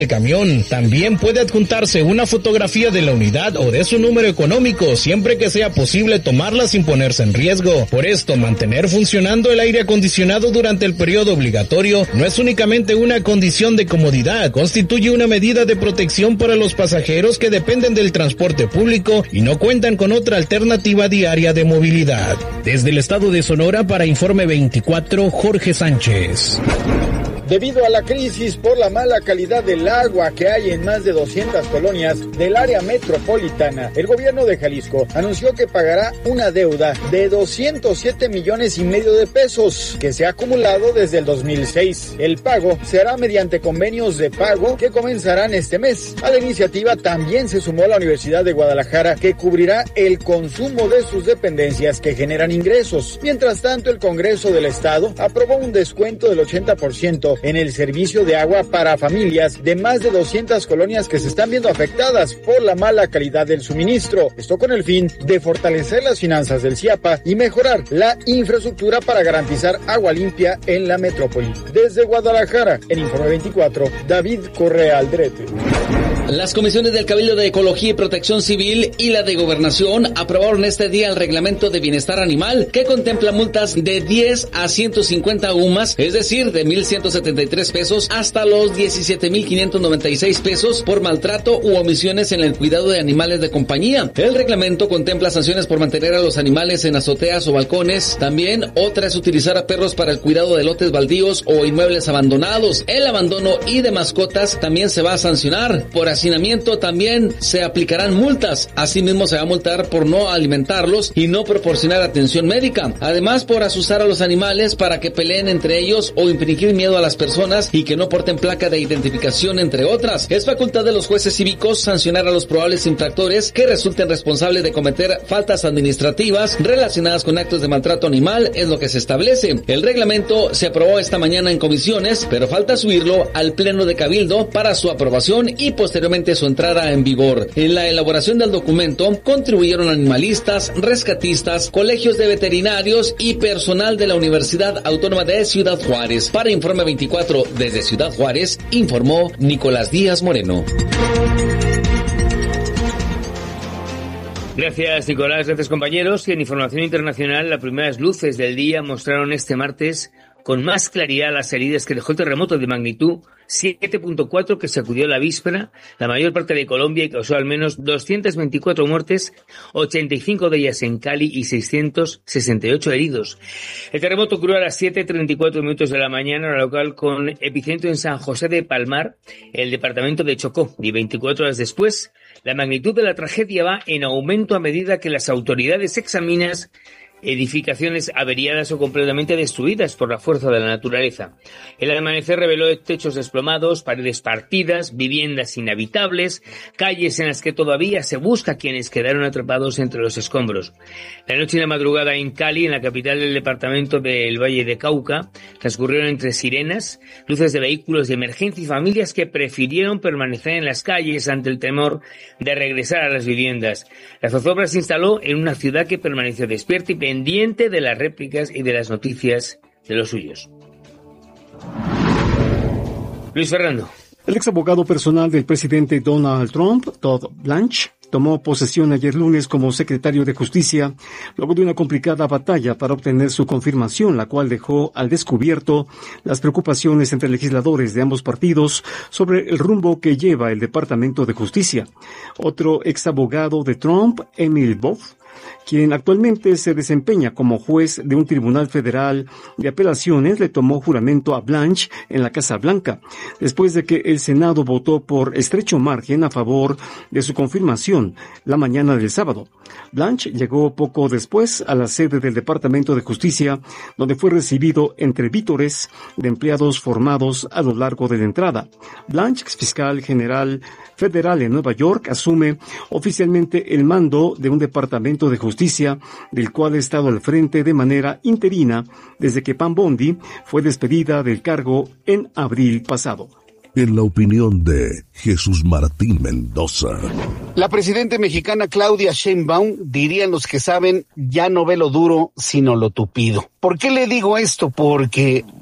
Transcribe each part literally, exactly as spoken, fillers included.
el camión. También puede adjuntarse una fotografía de la unidad o de su número económico, siempre que sea posible tomarla sin ponerse en riesgo. Por esto, mantener funcionando el aire acondicionado durante el periodo obligatorio no es únicamente una condición de comodidad, constituye una medida de protección para los pasajeros que dependen del transporte público y no cuentan con otra alternativa diaria de movilidad. Desde el estado de Sonora, para Informe veinticuatro, Jorge Sánchez. Debido a la crisis por la mala calidad del agua que hay en más de doscientas colonias del área metropolitana, el gobierno de Jalisco anunció que pagará una deuda de doscientos siete millones y medio de pesos que se ha acumulado desde el dos mil seis. El pago se hará mediante convenios de pago que comenzarán este mes. A la iniciativa también se sumó la Universidad de Guadalajara, que cubrirá el consumo de sus dependencias que generan ingresos. Mientras tanto, el Congreso del Estado aprobó un descuento del ochenta por ciento en el servicio de agua para familias de más de doscientas colonias que se están viendo afectadas por la mala calidad del suministro. Esto con el fin de fortalecer las finanzas del CIAPA y mejorar la infraestructura para garantizar agua limpia en la metrópoli. Desde Guadalajara, en Informe veinticuatro, David Correa Aldrete. Las comisiones del Cabildo de Ecología y Protección Civil y la de Gobernación aprobaron este día el Reglamento de Bienestar Animal, que contempla multas de diez a ciento cincuenta U M A S, es decir, de mil ciento setenta y tres pesos hasta los diecisiete mil quinientos noventa y seis pesos por maltrato u omisiones en el cuidado de animales de compañía. El reglamento contempla sanciones por mantener a los animales en azoteas o balcones. También otra es utilizar a perros para el cuidado de lotes baldíos o inmuebles abandonados. El abandono y de mascotas también se va a sancionar. Por hacinamiento también se aplicarán multas. Asimismo, se va a multar por no alimentarlos y no proporcionar atención médica. Además, por asustar a los animales para que peleen entre ellos o infligir miedo a las personas y que no porten placa de identificación, entre otras. Es facultad de los jueces cívicos sancionar a los probables infractores que resulten responsables de cometer faltas administrativas relacionadas con actos de maltrato animal, es lo que se establece. El reglamento se aprobó esta mañana en comisiones, pero falta subirlo al Pleno de Cabildo para su aprobación y posteriormente su entrada en vigor. En la elaboración del documento contribuyeron animalistas, rescatistas, colegios de veterinarios y personal de la Universidad Autónoma de Ciudad Juárez. Para Informe veinticuatro desde Ciudad Juárez, informó Nicolás Díaz Moreno. Gracias, Nicolás. Gracias, compañeros. Y en información internacional, las primeras luces del día mostraron este martes con más claridad las heridas que dejó el terremoto de magnitud siete punto cuatro que sacudió la víspera la mayor parte de Colombia y causó al menos doscientas veinticuatro muertes, ochenta y cinco de ellas en Cali y seiscientos sesenta y ocho heridos. El terremoto ocurrió a las siete treinta y cuatro minutos de la mañana, hora local, con epicentro en San José de Palmar, el departamento de Chocó, y veinticuatro horas después, la magnitud de la tragedia va en aumento a medida que las autoridades examinan edificaciones averiadas o completamente destruidas por la fuerza de la naturaleza. El amanecer reveló techos desplomados, paredes partidas, viviendas inhabitables, calles en las que todavía se busca a quienes quedaron atrapados entre los escombros. La noche y la madrugada en Cali, en la capital del departamento del Valle de Cauca, transcurrieron entre sirenas, luces de vehículos de emergencia y familias que prefirieron permanecer en las calles ante el temor de regresar a las viviendas. La zozobra se instaló en una ciudad que permaneció despierta y pendiente de las réplicas y de las noticias de los suyos. Luis Fernando. El ex abogado personal del presidente Donald Trump, Todd Blanche, tomó posesión ayer lunes como secretario de Justicia, luego de una complicada batalla para obtener su confirmación, la cual dejó al descubierto las preocupaciones entre legisladores de ambos partidos sobre el rumbo que lleva el Departamento de Justicia. Otro ex abogado de Trump, Emil Boff, quien actualmente se desempeña como juez de un tribunal federal de apelaciones, le tomó juramento a Blanche en la Casa Blanca, después de que el Senado votó por estrecho margen a favor de su confirmación la mañana del sábado. Blanche llegó poco después a la sede del Departamento de Justicia, donde fue recibido entre vítores de empleados formados a lo largo de la entrada. Blanche, fiscal general federal en Nueva York, asume oficialmente el mando de un departamento de justicia del cual ha estado al frente de manera interina desde que Pam Bondi fue despedida del cargo en abril pasado. En la opinión de Jesús Martín Mendoza. La presidenta mexicana Claudia Sheinbaum, dirían los que saben, ya no ve lo duro, sino lo tupido. ¿Por qué le digo esto? Porque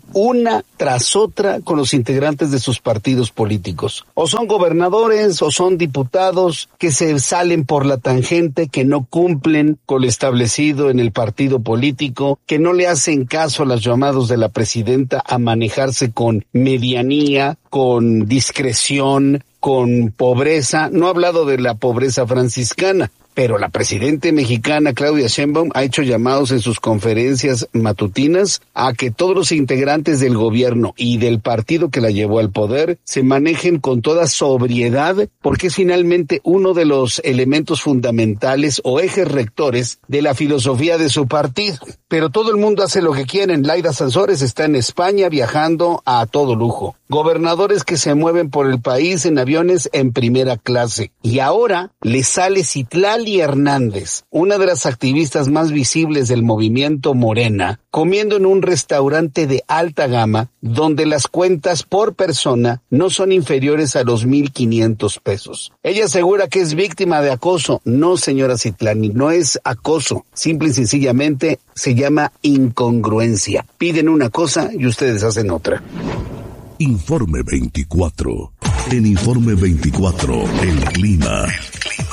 una tras otra con los integrantes de sus partidos políticos. O son gobernadores o son diputados que se salen por la tangente, que no cumplen con lo establecido en el partido político, que no le hacen caso a los llamados de la presidenta a manejarse con medianía, con discreción, con pobreza. No he hablado de la pobreza franciscana, pero la presidenta mexicana Claudia Sheinbaum ha hecho llamados en sus conferencias matutinas a que todos los integrantes del gobierno y del partido que la llevó al poder se manejen con toda sobriedad, porque es finalmente uno de los elementos fundamentales o ejes rectores de la filosofía de su partido. Pero todo el mundo hace lo que quieren. Laida Sansores está en España viajando a todo lujo. Gobernadores que se mueven por el país en aviones en primera clase. Y ahora le sale Citlali Hernández, una de las activistas más visibles del movimiento Morena, comiendo en un restaurante de alta gama donde las cuentas por persona no son inferiores a los mil quinientos pesos. Ella asegura que es víctima de acoso. No, señora Citlali, no es acoso. Simple y sencillamente se llama incongruencia. Piden una cosa y ustedes hacen otra. Informe veinticuatro. En Informe veinticuatro, el clima. El clima.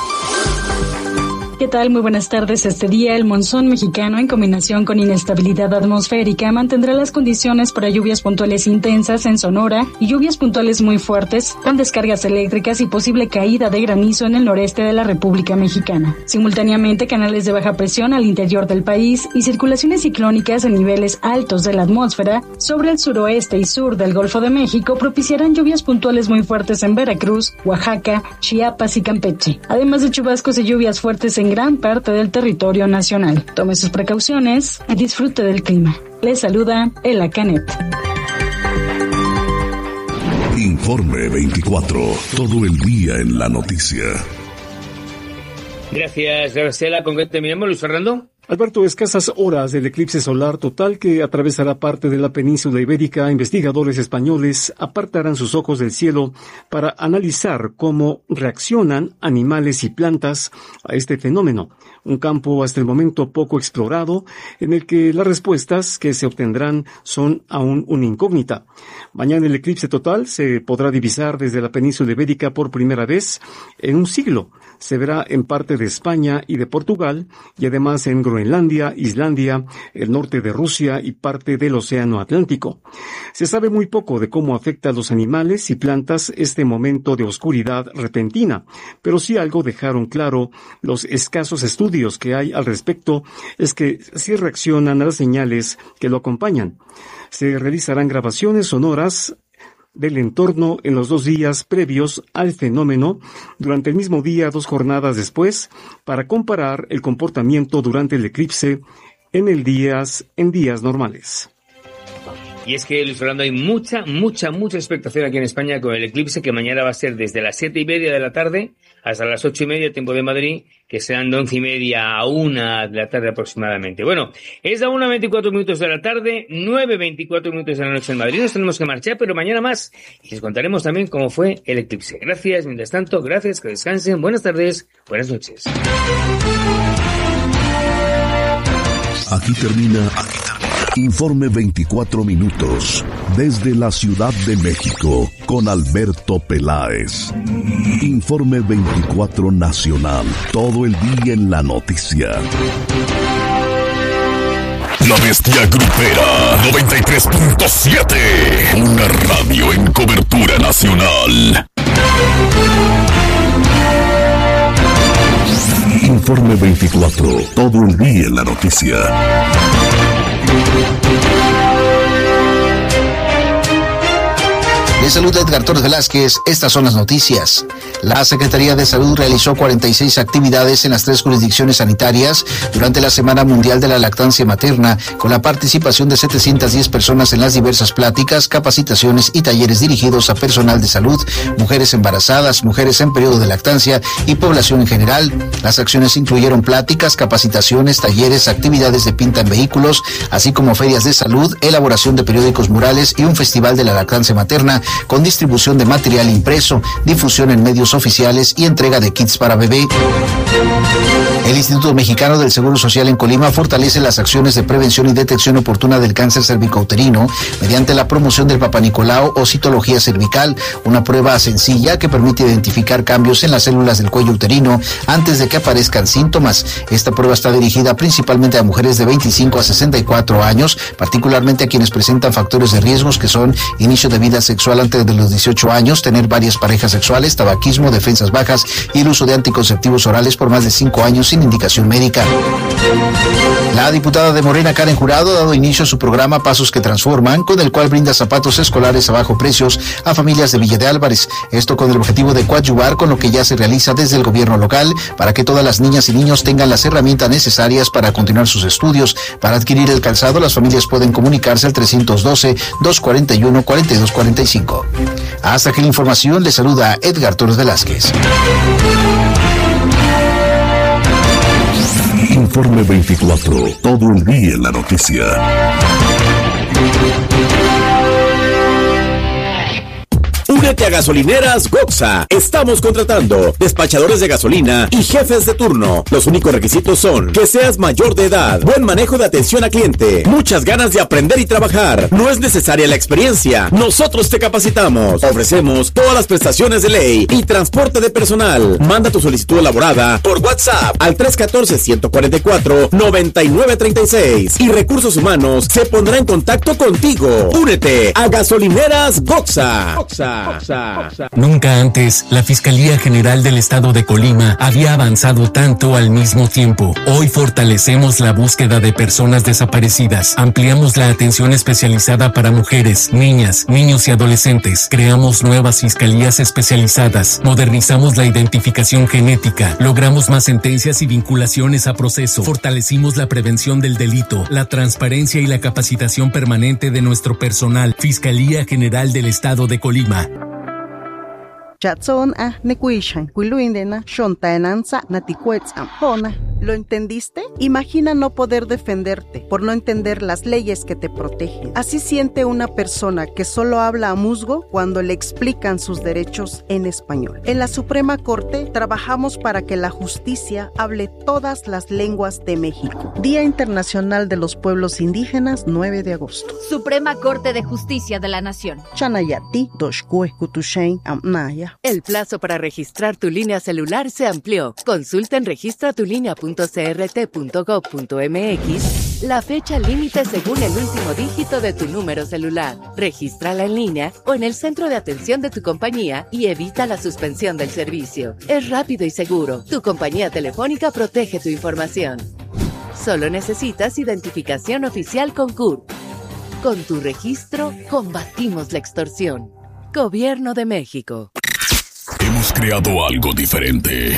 ¿Qué tal? Muy buenas tardes. Este día el monzón mexicano, en combinación con inestabilidad atmosférica, mantendrá las condiciones para lluvias puntuales intensas en Sonora y lluvias puntuales muy fuertes, con descargas eléctricas y posible caída de granizo en el noreste de la República Mexicana. Simultáneamente, canales de baja presión al interior del país y circulaciones ciclónicas en niveles altos de la atmósfera sobre el suroeste y sur del Golfo de México propiciarán lluvias puntuales muy fuertes en Veracruz, Oaxaca, Chiapas y Campeche, además de chubascos y lluvias fuertes en gran parte del territorio nacional. Tome sus precauciones y disfrute del clima. Les saluda Ela Canet. Informe veinticuatro. Todo el día en la noticia. Gracias, Graciela. ¿Con qué terminamos, Luis Fernando? Alberto, escasas horas del eclipse solar total que atravesará parte de la península ibérica, investigadores españoles apartarán sus ojos del cielo para analizar cómo reaccionan animales y plantas a este fenómeno, un campo hasta el momento poco explorado en el que las respuestas que se obtendrán son aún una incógnita. Mañana el eclipse total se podrá divisar desde la península ibérica por primera vez en un siglo. Se verá en parte de España y de Portugal y además en Groenlandia, Islandia, el norte de Rusia y parte del Océano Atlántico. Se sabe muy poco de cómo afecta a los animales y plantas este momento de oscuridad repentina, pero sí algo dejaron claro los escasos estudios que hay al respecto, es que sí reaccionan a las señales que lo acompañan. Se realizarán grabaciones sonoras del entorno en los dos días previos al fenómeno, durante el mismo día, dos jornadas después, para comparar el comportamiento durante el eclipse en el días, en días normales. Y es que, Luis Fernando, hay mucha, mucha, mucha expectación aquí en España con el eclipse, que mañana va a ser desde las siete y media de la tarde hasta las ocho y media, tiempo de Madrid, que serán de once y media a una de la tarde aproximadamente. Bueno, es a una veinticuatro minutos de la tarde, nueve veinticuatro minutos de la noche en Madrid. Nos tenemos que marchar, pero mañana más. Y les contaremos también cómo fue el eclipse. Gracias, mientras tanto, gracias, que descansen. Buenas tardes, buenas noches. Aquí termina, aquí termina. Informe veinticuatro minutos, desde la Ciudad de México, con Alberto Peláez. Informe veinticuatro Nacional, todo el día en la noticia. La Bestia Grupera, noventa y tres punto siete, una radio en cobertura nacional. Informe veinticuatro, todo el día en la noticia. Les saluda Edgar Torres Velázquez. Estas son las noticias. La Secretaría de Salud realizó cuarenta y seis actividades en las tres jurisdicciones sanitarias durante la Semana Mundial de la Lactancia Materna, con la participación de setecientas diez personas en las diversas pláticas, capacitaciones y talleres dirigidos a personal de salud, mujeres embarazadas, mujeres en periodo de lactancia y población en general. Las acciones incluyeron pláticas, capacitaciones, talleres, actividades de pinta en vehículos, así como ferias de salud, elaboración de periódicos murales y un festival de la lactancia materna, con distribución de material impreso, difusión en medios oficiales y entrega de kits para bebé. El Instituto Mexicano del Seguro Social en Colima fortalece las acciones de prevención y detección oportuna del cáncer cervicouterino mediante la promoción del Papa Nicolau o citología cervical, una prueba sencilla que permite identificar cambios en las células del cuello uterino antes de que aparezcan síntomas. Esta prueba está dirigida principalmente a mujeres de veinticinco a sesenta y cuatro años, particularmente a quienes presentan factores de riesgos que son inicio de vida sexual antes de los dieciocho años, tener varias parejas sexuales, tabaquismo, defensas bajas y el uso de anticonceptivos orales por más de cinco años sin indicación médica. La diputada de Morena, Karen Jurado, ha dado inicio a su programa Pasos que Transforman, con el cual brinda zapatos escolares a bajo precios a familias de Villa de Álvarez. Esto con el objetivo de coadyuvar con lo que ya se realiza desde el gobierno local para que todas las niñas y niños tengan las herramientas necesarias para continuar sus estudios. Para adquirir el calzado, las familias pueden comunicarse al trescientos doce, doscientos cuarenta y uno, cuarenta y dos cuarenta y cinco. Hasta aquí la información, le saluda Edgar Torres Velázquez. Informe veinticuatro, todo el día en la noticia. Únete a Gasolineras Goxa. Estamos contratando despachadores de gasolina y jefes de turno. Los únicos requisitos son que seas mayor de edad, buen manejo de atención a cliente, muchas ganas de aprender y trabajar. No es necesaria la experiencia. Nosotros te capacitamos. Ofrecemos todas las prestaciones de ley y transporte de personal. Manda tu solicitud elaborada por WhatsApp al tres uno cuatro, uno cuatro cuatro, nueve nueve tres seis y Recursos Humanos se pondrá en contacto contigo. Únete a Gasolineras Goxa. Goxa. Nunca antes, la Fiscalía General del Estado de Colima había avanzado tanto al mismo tiempo. Hoy fortalecemos la búsqueda de personas desaparecidas, ampliamos la atención especializada para mujeres, niñas, niños y adolescentes, creamos nuevas fiscalías especializadas, modernizamos la identificación genética, logramos más sentencias y vinculaciones a proceso, fortalecimos la prevención del delito, la transparencia y la capacitación permanente de nuestro personal. Fiscalía General del Estado de Colima. Chatson a nekuishan, kuiluindena, shontaenanza, natikuetzam, hona. ¿Lo entendiste? Imagina no poder defenderte por no entender las leyes que te protegen. Así siente una persona que solo habla a musgo cuando le explican sus derechos en español. En la Suprema Corte trabajamos para que la justicia hable todas las lenguas de México. Día Internacional de los Pueblos Indígenas, nueve de agosto. Suprema Corte de Justicia de la Nación. Chanayati, Doshkue, Kutushain, Amnaya. El plazo para registrar tu línea celular se amplió. Consulta en registra tu línea punto c r t punto gov punto m x la fecha límite según el último dígito de tu número celular. Regístrala en línea o en el centro de atención de tu compañía y evita la suspensión del servicio. Es rápido y seguro. Tu compañía telefónica protege tu información. Solo necesitas identificación oficial con C U R. Con tu registro, combatimos la extorsión. Gobierno de México. Hemos creado algo diferente.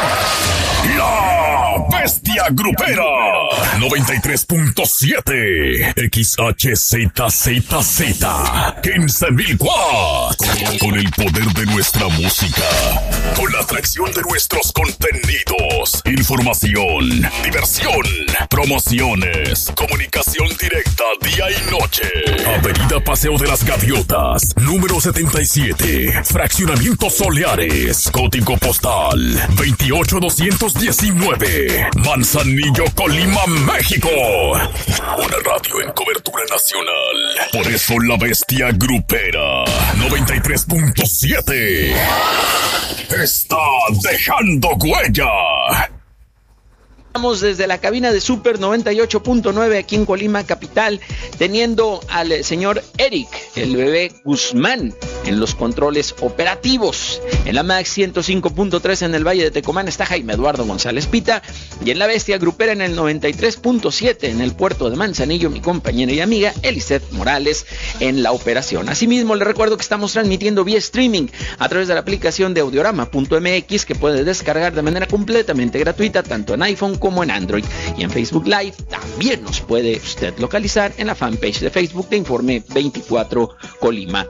La Bestia Grupera noventa y tres punto siete X H Z Z Z quince mil watts. Con el poder de nuestra música, con la atracción de nuestros contenidos, información, diversión, promociones, comunicación directa día y noche. Avenida Paseo de las Gaviotas, número setenta y siete, Fraccionamiento Soleares, código postal veintiocho doscientos diecinueve, Manzanillo, Colima, México. Una radio en cobertura nacional. Por eso la Bestia Grupera noventa y tres punto siete está dejando huella. Estamos desde la cabina de Super noventa y ocho punto nueve aquí en Colima capital, teniendo al señor Eric, el bebé Guzmán, en los controles operativos. En la Max ciento cinco punto tres en el Valle de Tecomán está Jaime Eduardo González Pita, y en la Bestia Grupera en el noventa y tres punto siete en el puerto de Manzanillo, mi compañera y amiga Eliseth Morales en la operación. Asimismo, le recuerdo que estamos transmitiendo vía streaming a través de la aplicación de audiorama punto m x que puede descargar de manera completamente gratuita tanto en iPhone como en Android, y en Facebook Live también nos puede usted localizar en la fanpage de Facebook de Informe veinticuatro Colima.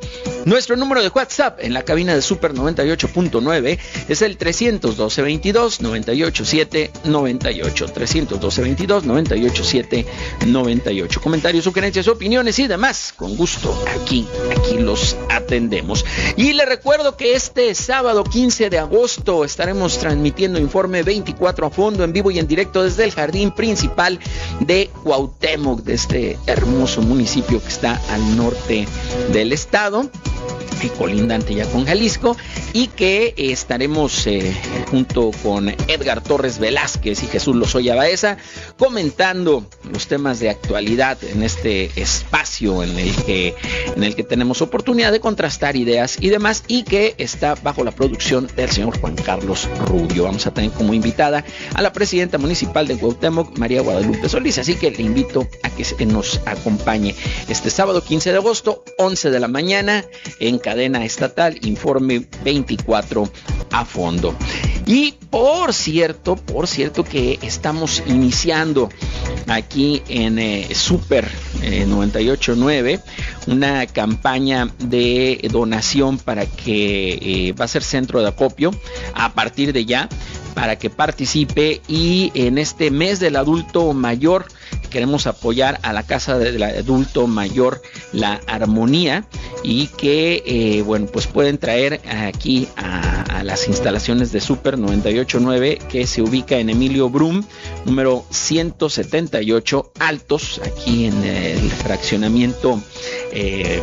Nuestro número de WhatsApp en la cabina de Super noventa y ocho punto nueve es el trescientos doce veintidós noventa y ocho siete noventa y ocho. trescientos doce veintidós noventa y ocho siete noventa y ocho. Comentarios, sugerencias, opiniones y demás. Con gusto, aquí, aquí los atendemos. Y le recuerdo que este sábado quince de agosto estaremos transmitiendo Informe veinticuatro a fondo, en vivo y en directo desde el jardín principal de Cuauhtémoc, de este hermoso municipio que está al norte del estado, y colindante ya con Jalisco, y que eh, estaremos eh, junto con Edgar Torres Velázquez y Jesús Lozoya Baeza comentando los temas de actualidad en este espacio en el que en el que tenemos oportunidad de contrastar ideas y demás, y que está bajo la producción del señor Juan Carlos Rubio. Vamos a tener como invitada a la presidenta municipal de Cuauhtémoc, María Guadalupe Solís, así que le invito a que nos acompañe este sábado quince de agosto, once de la mañana, en cadena estatal, Informe veinticuatro a fondo. Y por cierto, por cierto que estamos iniciando aquí en eh, Super eh, noventa y ocho punto nueve una campaña de donación para que eh, va a ser centro de acopio a partir de ya, para que participe. Y en este mes del adulto mayor queremos apoyar a la Casa del Adulto Mayor La Armonía, y que eh, bueno, pues pueden traer aquí a, a las instalaciones de Super noventa y ocho punto nueve, que se ubica en Emilio Brum, número ciento setenta y ocho Altos, aquí en el fraccionamiento eh,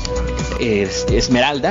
es, Esmeralda,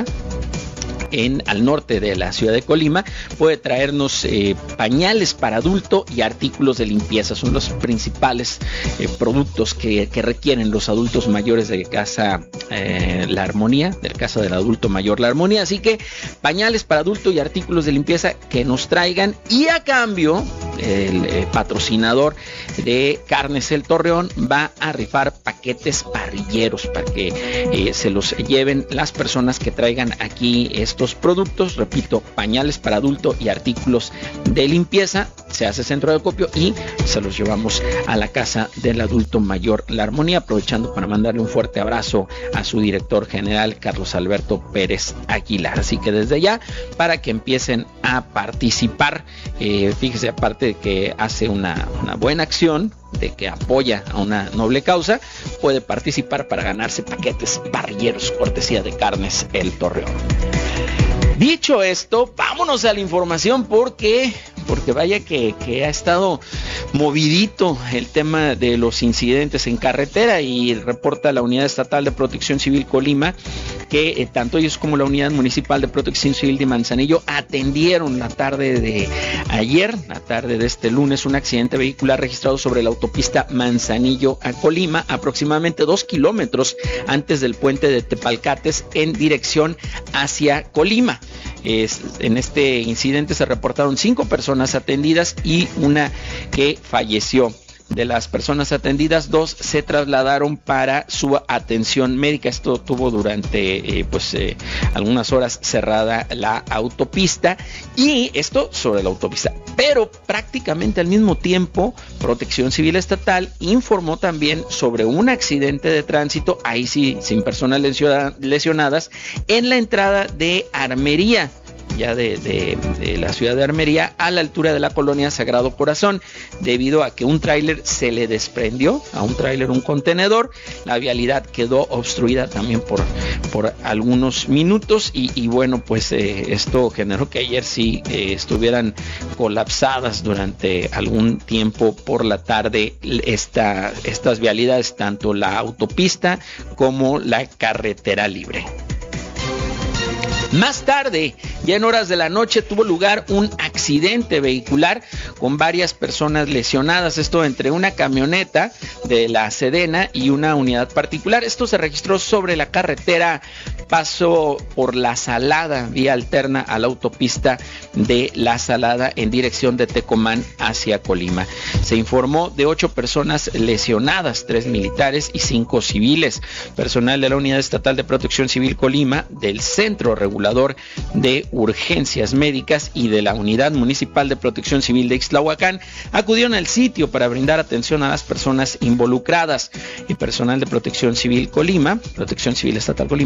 en al norte de la ciudad de Colima. Puede traernos eh, pañales para adulto y artículos de limpieza. Son los principales eh, productos que, que requieren los adultos mayores de Casa eh, La Armonía, del Casa del Adulto Mayor La Armonía. Así que pañales para adulto y artículos de limpieza que nos traigan, y a cambio el eh, patrocinador de Carnes El Torreón va a rifar paquetes parrilleros para que eh, se los lleven las personas que traigan aquí estos productos. Repito, pañales para adulto y artículos de limpieza. Se hace centro de acopio y se los llevamos a la Casa del Adulto Mayor La Armonía, aprovechando para mandarle un fuerte abrazo a su director general, Carlos Alberto Pérez Aguilar. Así que desde ya, para que empiecen a participar, eh, fíjese, aparte de que hace una, una buena acción, de que apoya a una noble causa, puede participar para ganarse paquetes parrilleros cortesía de Carnes El Torreón. Dicho esto, vámonos a la información, porque porque vaya que, que ha estado movidito el tema de los incidentes en carretera, y reporta la Unidad Estatal de Protección Civil Colima que eh, tanto ellos como la Unidad Municipal de Protección Civil de Manzanillo atendieron la tarde de ayer, la tarde de este lunes, un accidente vehicular registrado sobre la autopista Manzanillo a Colima, aproximadamente dos kilómetros antes del puente de Tepalcates en dirección hacia Colima. Es, en este incidente se reportaron cinco personas atendidas y una que falleció. De las personas atendidas, dos se trasladaron para su atención médica. Esto tuvo durante eh, pues eh, algunas horas cerrada la autopista, y esto sobre la autopista. Pero prácticamente al mismo tiempo, Protección Civil Estatal informó también sobre un accidente de tránsito, ahí sí sin personas lesionadas, en la entrada de Armería, ya de, de, de la ciudad de Armería, a la altura de la colonia Sagrado Corazón, debido a que un tráiler se le desprendió, a un tráiler un contenedor. La vialidad quedó obstruida también por, por algunos minutos, y, y bueno, pues eh, esto generó que ayer sí eh, estuvieran colapsadas durante algún tiempo por la tarde esta, estas vialidades, tanto la autopista como la carretera libre. Más tarde, ya en horas de la noche, tuvo lugar un accidente vehicular con varias personas lesionadas. Esto entre una camioneta de la Sedena y una unidad particular. Esto se registró sobre la carretera Paso por La Salada, vía alterna a la autopista de La Salada en dirección de Tecomán hacia Colima. Se informó de ocho personas lesionadas, tres militares y cinco civiles. Personal de la Unidad Estatal de Protección Civil Colima, del Centro Regulador de Urgencias Médicas y de la Unidad Municipal de Protección Civil de Ixtlahuacán acudieron al sitio para brindar atención a las personas involucradas. Y personal de Protección Civil Colima, Protección Civil Estatal Colima, también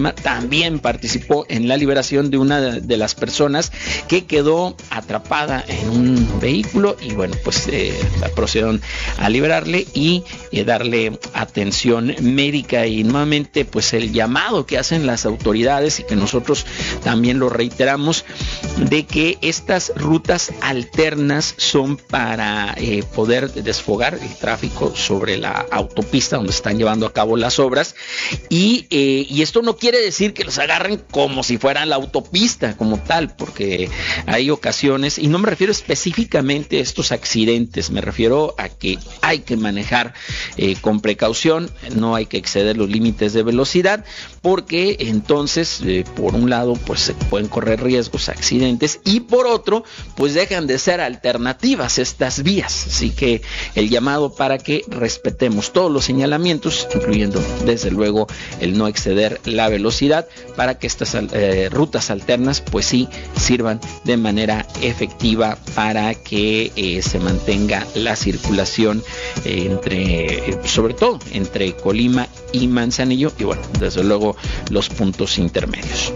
también participó en la liberación de una de las personas que quedó atrapada en un vehículo y bueno, pues eh, procedieron a liberarle y eh, darle atención médica. Y nuevamente pues el llamado que hacen las autoridades y que nosotros también lo reiteramos, de que estas rutas alternas son para eh, poder desfogar el tráfico sobre la autopista donde están llevando a cabo las obras y, eh, y esto no quiere decir que los agarren como si fueran la autopista como tal, porque hay ocasiones, y no me refiero específicamente a estos accidentes, me refiero a que hay que manejar eh, con precaución, no hay que exceder los límites de velocidad, porque entonces eh, por un lado pues se pueden correr riesgos, accidentes, y por otro pues dejan de ser alternativas estas vías. Así que el llamado para que respetemos todos los señalamientos, incluyendo desde luego el no exceder la velocidad, para que estas eh, rutas alternas pues sí sirvan de manera efectiva para que eh, se mantenga la circulación eh, entre, eh, sobre todo entre Colima y Manzanillo, y bueno, desde luego los puntos intermedios.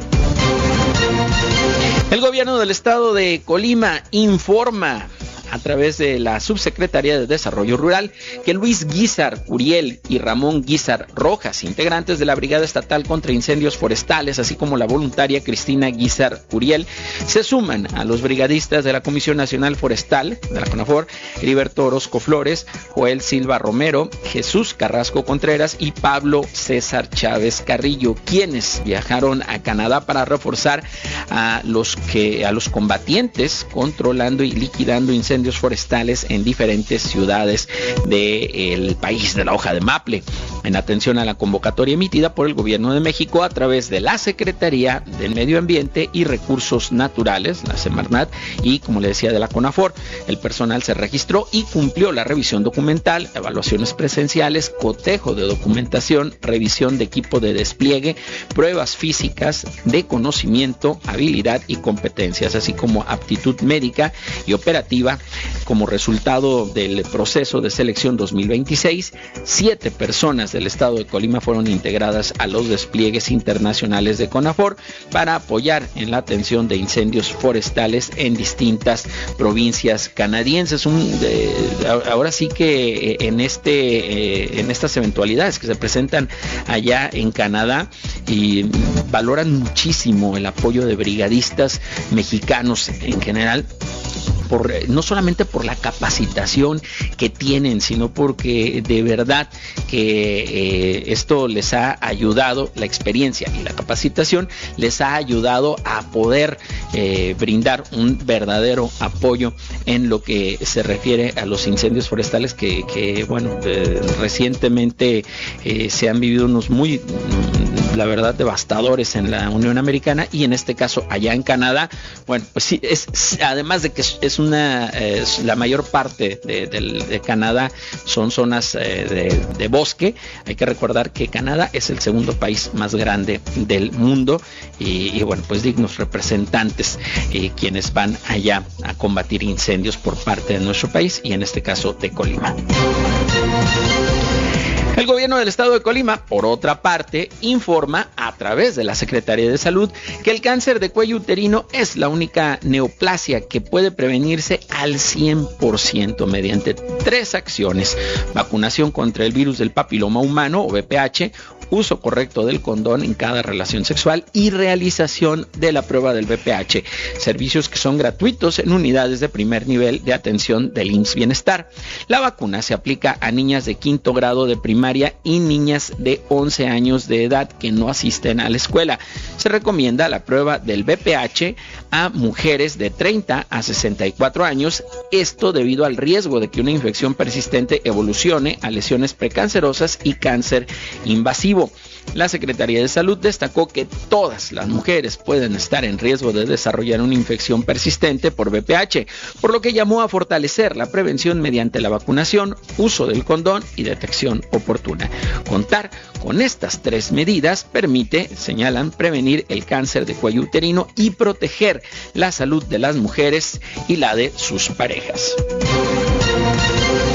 El gobierno del estado de Colima informa a través de la Subsecretaría de Desarrollo Rural que Luis Guizar Curiel y Ramón Guizar Rojas, integrantes de la Brigada Estatal contra Incendios Forestales, así como la voluntaria Cristina Guizar Curiel, se suman a los brigadistas de la Comisión Nacional Forestal de la CONAFOR, Heriberto Orozco Flores, Joel Silva Romero, Jesús Carrasco Contreras y Pablo César Chávez Carrillo, quienes viajaron a Canadá para reforzar a los que a los combatientes controlando y liquidando incendios forestales en diferentes ciudades del país de la hoja de maple, en atención a la convocatoria emitida por el Gobierno de México a través de la Secretaría del Medio Ambiente y Recursos Naturales, la Semarnat, y como le decía, de la CONAFOR. El personal se registró y cumplió la revisión documental, evaluaciones presenciales, cotejo de documentación, revisión de equipo de despliegue, pruebas físicas de conocimiento, habilidad y competencias, así como aptitud médica y operativa. Como resultado del proceso de selección dos mil veintiséis, siete personas del estado de Colima fueron integradas a los despliegues internacionales de CONAFOR para apoyar en la atención de incendios forestales en distintas provincias canadienses. Un, eh, ahora sí que en, este, eh, en estas eventualidades que se presentan allá en Canadá, y valoran muchísimo el apoyo de brigadistas mexicanos en general, por, no solamente por la capacitación que tienen, sino porque de verdad que eh, esto les ha ayudado, la experiencia y la capacitación les ha ayudado a poder eh, brindar un verdadero apoyo en lo que se refiere a los incendios forestales que, que bueno, eh, recientemente eh, se han vivido unos muy, la verdad, devastadores en la Unión Americana, y en este caso allá en Canadá. Bueno, pues sí, es, además de que es, es una eh, la mayor parte de, de, de Canadá son zonas eh, de, de bosque. Hay que recordar que Canadá es el segundo país más grande del mundo, y, y bueno, pues dignos representantes eh, quienes van allá a combatir incendios por parte de nuestro país, y en este caso de Colima. El gobierno del estado de Colima, por otra parte, informa a través de la Secretaría de Salud que el cáncer de cuello uterino es la única neoplasia que puede prevenirse al cien por ciento mediante tres acciones: vacunación contra el virus del papiloma humano o V P H, uso correcto del condón en cada relación sexual y realización de la prueba del V P H, servicios que son gratuitos en unidades de primer nivel de atención del I M S S Bienestar. La vacuna se aplica a niñas de quinto grado de primaria y niñas de once años de edad que no asisten a la escuela. Se recomienda la prueba del V P H a mujeres de treinta a sesenta y cuatro años, esto debido al riesgo de que una infección persistente evolucione a lesiones precancerosas y cáncer invasivo. La Secretaría de Salud destacó que todas las mujeres pueden estar en riesgo de desarrollar una infección persistente por V P H, por lo que llamó a fortalecer la prevención mediante la vacunación, uso del condón y detección oportuna. Contar con estas tres medidas permite, señalan, prevenir el cáncer de cuello uterino y proteger la salud de las mujeres y la de sus parejas.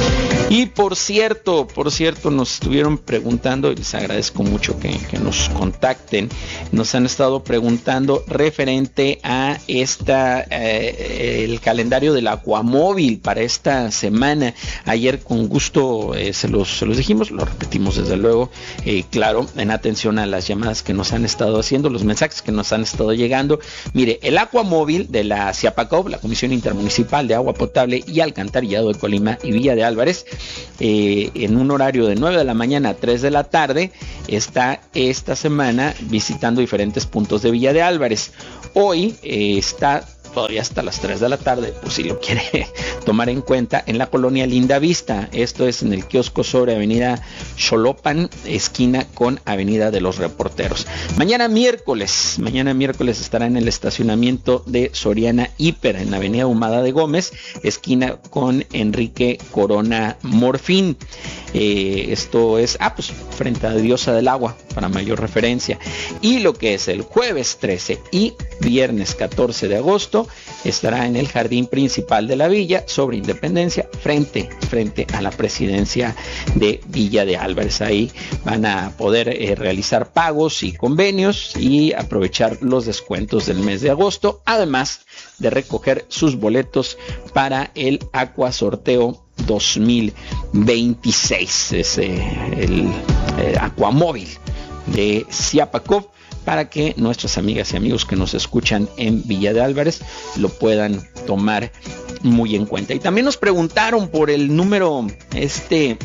Y por cierto, por cierto, nos estuvieron preguntando, y les agradezco mucho que, que nos contacten, nos han estado preguntando referente a esta, eh, el calendario del Aquamóvil para esta semana. Ayer con gusto eh, se, los, se los dijimos, lo repetimos desde luego, eh, claro, en atención a las llamadas que nos han estado haciendo, los mensajes que nos han estado llegando. Mire, el Aquamóvil de la CIAPACOP, la Comisión Intermunicipal de Agua Potable y Alcantarillado de Colima y Villa de Álvarez, eh, en un horario de nueve de la mañana a tres de la tarde, está esta semana visitando diferentes puntos de Villa de Álvarez. Hoy eh, está todavía hasta las tres de la tarde, por si lo quiere tomar en cuenta, en la colonia Linda Vista. Esto es en el kiosco sobre avenida Xolopan, esquina con avenida de los Reporteros. Mañana miércoles, mañana miércoles estará en el estacionamiento de Soriana Hiper, en la avenida Humada de Gómez, esquina con Enrique Corona Morfín. Eh, esto es, ah, pues frente a Diosa del Agua, para mayor referencia. Y lo que es el jueves trece y viernes catorce de agosto, estará en el jardín principal de la villa, sobre Independencia, frente, frente a la presidencia de Villa de Álvarez. Ahí van a poder eh, realizar pagos y convenios y aprovechar los descuentos del mes de agosto, además de recoger sus boletos para el Aqua Sorteo dos mil veintiséis. Es eh, el eh, Aquamóvil de CIAPACOP, para que nuestras amigas y amigos que nos escuchan en Villa de Álvarez lo puedan tomar muy en cuenta. Y también nos preguntaron por el número este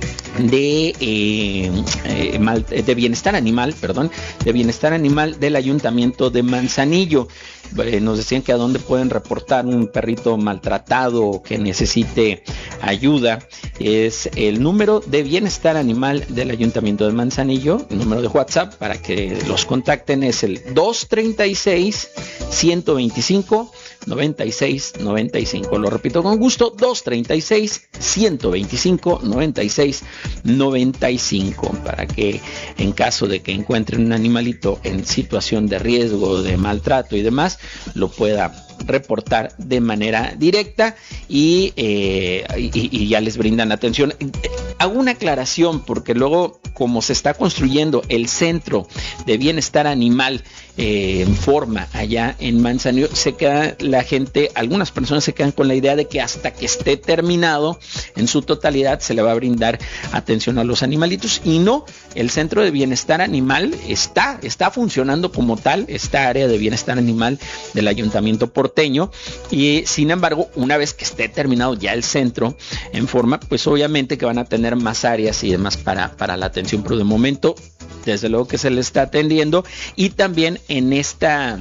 de eh, eh, mal, de bienestar animal, perdón, de bienestar animal del Ayuntamiento de Manzanillo. Eh, nos decían que a dónde pueden reportar un perrito maltratado o que necesite ayuda. Es el número de bienestar animal del Ayuntamiento de Manzanillo, el número de WhatsApp para que los contacten es el dos treinta y seis, ciento veinticinco, noventa y seis noventa y cinco. Lo repito con gusto, dos treinta y seis, ciento veinticinco, noventa y seis noventa y cinco, para que en caso de que encuentren un animalito en situación de riesgo, de maltrato y demás, lo pueda reportar de manera directa y, eh, y, y ya les brindan atención. Hago una aclaración porque luego, como se está construyendo el centro de bienestar animal eh, en forma allá en Manzanillo, se queda la gente, algunas personas se quedan con la idea de que hasta que esté terminado en su totalidad se le va a brindar atención a los animalitos, y no, el centro de bienestar animal está, está funcionando como tal, esta área de bienestar animal del Ayuntamiento porteño, y sin embargo, una vez que esté terminado ya el centro en forma, pues obviamente que van a tener más áreas y demás para, para la atención, pero de momento desde luego que se le está atendiendo. Y también en esta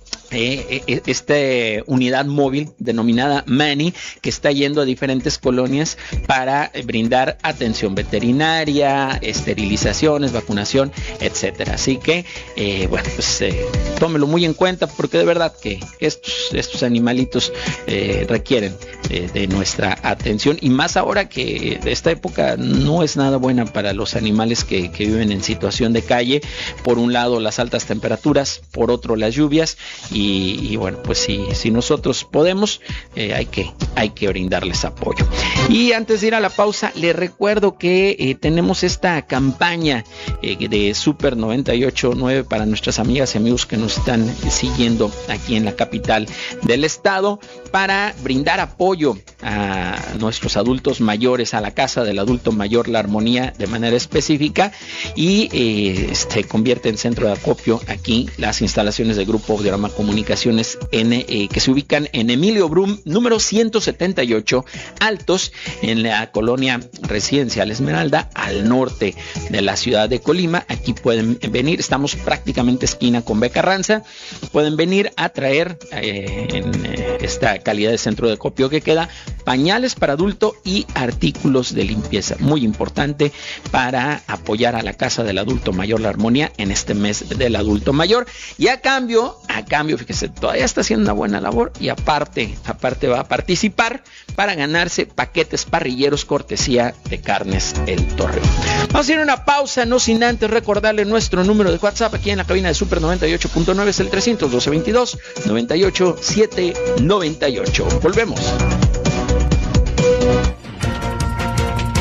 Eh, eh, esta unidad móvil denominada Mani, que está yendo a diferentes colonias para eh, brindar atención veterinaria, esterilizaciones, vacunación, etcétera. Así que eh, bueno, pues eh, tómelo muy en cuenta, porque de verdad que estos, estos animalitos eh, requieren eh, de nuestra atención, y más ahora que esta época no es nada buena para los animales que, que viven en situación de calle. Por un lado las altas temperaturas, por otro las lluvias. Y, y bueno, pues si, si nosotros podemos, eh, hay que, hay que brindarles apoyo. Y antes de ir a la pausa, les recuerdo que eh, tenemos esta campaña eh, de Super noventa y ocho punto nueve para nuestras amigas y amigos que nos están siguiendo aquí en la capital del estado, para brindar apoyo a nuestros adultos mayores, a la Casa del Adulto Mayor La Armonía de manera específica, y eh, se convierte en centro de acopio aquí las instalaciones del Grupo Audiorama Comunicaciones N, eh, que se ubican en Emilio Brum, número ciento setenta y ocho, Altos, en la colonia Residencial Esmeralda, al norte de la ciudad de Colima. Aquí pueden venir, estamos prácticamente esquina con Beca Ranza, pueden venir a traer eh, en eh, esta calidad de centro de acopio que queda pañales para adulto y artículos de limpieza, muy importante para apoyar a la Casa del Adulto Mayor La Armonía en este mes del adulto mayor. Y a cambio, a cambio, fíjese, todavía está haciendo una buena labor, y aparte, aparte va a participar para ganarse paquetes parrilleros cortesía de Carnes El Torreón. Vamos a ir a una pausa, no sin antes recordarle nuestro número de WhatsApp aquí en la cabina de Super noventa y ocho punto nueve, es el trescientos doce veintidós noventa y ocho setecientos noventa y ocho. Volvemos.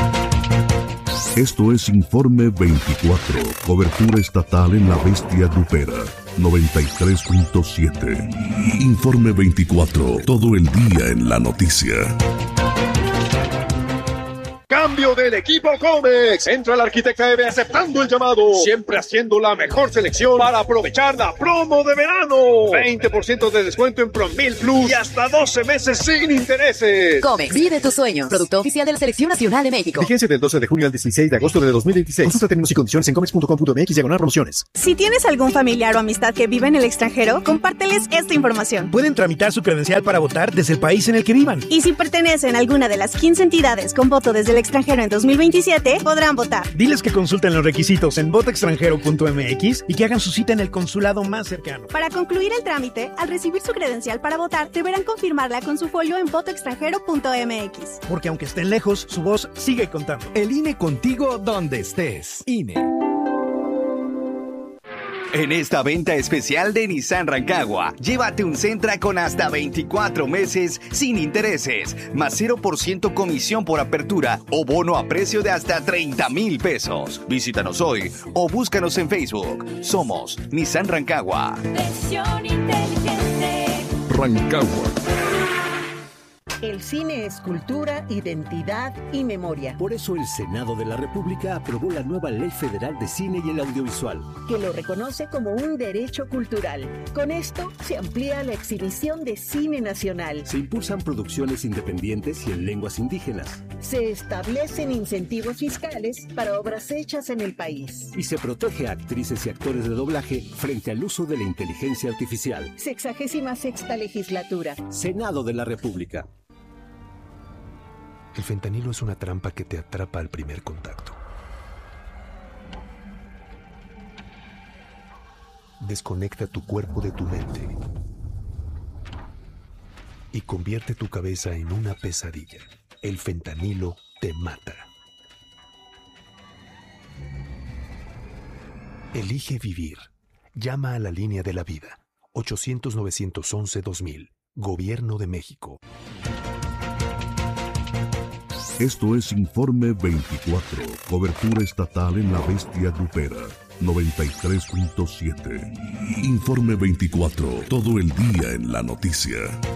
Esto es Informe veinticuatro, cobertura estatal en la bestia grupera, noventa y tres punto siete. Informe veinticuatro, todo el día en la noticia. Cambio del equipo Comex. Central Arquitecta Eve aceptando el llamado. Siempre haciendo la mejor selección para aprovechar la promo de verano. veinte por ciento de descuento en Promil Plus y hasta doce meses sin intereses. Comex, vive tu sueño. Producto oficial de la Selección Nacional de México. Vigencia del doce de junio al dieciséis de agosto de dos mil veintiséis. Consulta términos y condiciones en comex punto com punto m x diagonal promociones. Si tienes algún familiar o amistad que vive en el extranjero, compárteles esta información. Pueden tramitar su credencial para votar desde el país en el que vivan. Y si pertenecen a alguna de las quince entidades con voto desde el extranjero en dos mil veintisiete, podrán votar. Diles que consulten los requisitos en voto extranjero punto m x y que hagan su cita en el consulado más cercano. Para concluir el trámite, al recibir su credencial para votar, deberán confirmarla con su folio en voto extranjero punto m x. Porque aunque estén lejos, su voz sigue contando. El I N E contigo donde estés. I N E. En esta venta especial de Nissan Rancagua, llévate un Sentra con hasta veinticuatro meses sin intereses, más cero por ciento comisión por apertura o bono a precio de hasta treinta mil pesos. Visítanos hoy o búscanos en Facebook. Somos Nissan Rancagua. Versión inteligente. Rancagua. El cine es cultura, identidad y memoria. Por eso el Senado de la República aprobó la nueva Ley Federal de Cine y el Audiovisual, que lo reconoce como un derecho cultural. Con esto se amplía la exhibición de cine nacional. Se impulsan producciones independientes y en lenguas indígenas. Se establecen incentivos fiscales para obras hechas en el país. Y se protege a actrices y actores de doblaje frente al uso de la inteligencia artificial. Sexagésima sexta legislatura. Senado de la República. El fentanilo es una trampa que te atrapa al primer contacto. Desconecta tu cuerpo de tu mente y convierte tu cabeza en una pesadilla. El fentanilo te mata. Elige vivir. Llama a la línea de la vida. ochocientos, novecientos once, dos mil. Gobierno de México. Esto es Informe veinticuatro, cobertura estatal en la bestia grupera, noventa y tres punto siete. Informe veinticuatro, todo el día en la noticia.